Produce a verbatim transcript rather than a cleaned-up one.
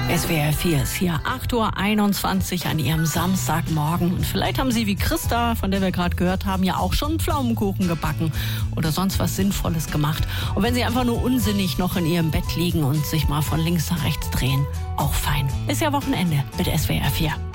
S W R vier ist hier, acht Uhr einundzwanzig an Ihrem Samstagmorgen. Und vielleicht haben Sie wie Christa, von der wir gerade gehört haben, ja auch schon einen Pflaumenkuchen gebacken oder sonst was Sinnvolles gemacht. Und wenn Sie einfach nur unsinnig noch in Ihrem Bett liegen und sich mal von links nach rechts drehen, auch fein. Ist ja Wochenende mit S W R vier.